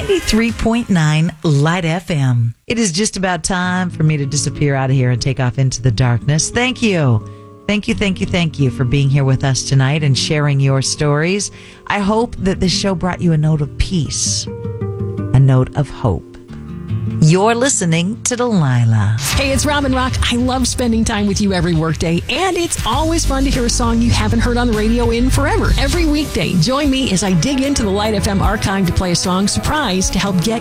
93.9 Light FM. It is just about time for me to disappear out of here and take off into the darkness. Thank you. Thank you for being here with us tonight and sharing your stories. I hope that this show brought you a note of peace, a note of hope. You're listening to Delilah. Hey, it's Robin Rock. I love spending time with you every workday, and it's always fun to hear a song you haven't heard on the radio in forever. Every weekday, join me as I dig into the Light FM archive to play a song surprise to help get